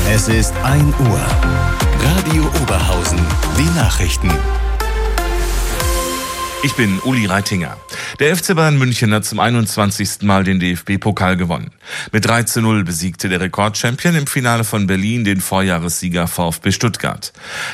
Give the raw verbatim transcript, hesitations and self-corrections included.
Es ist ein Uhr. Radio Oberhausen. Die Nachrichten. Ich bin Uli Reitinger. Der F C Bayern München hat zum einundzwanzigsten Mal den D F B-Pokal gewonnen. Mit drei zu null besiegte der Rekordchampion im Finale von Berlin den Vorjahressieger VfB Stuttgart.